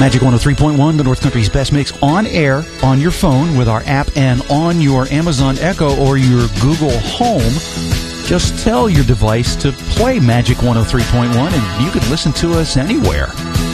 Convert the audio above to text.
Magic 103.1, the North Country's best mix, on air, on your phone with our app, and on your Amazon Echo or your Google Home. Just tell your device to play Magic 103.1, and you can listen to us anywhere.